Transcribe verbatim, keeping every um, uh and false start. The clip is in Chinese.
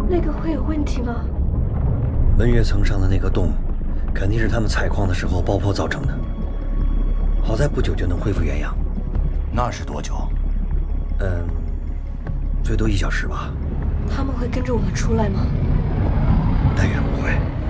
那个会有问题吗？ 文跃层上的那个洞，肯定是他们采矿的时候爆破造成的。好在不久就能恢复原样。 那是多久？ 嗯，最多一小时吧。 他们会跟着我们出来吗？ 但愿不会。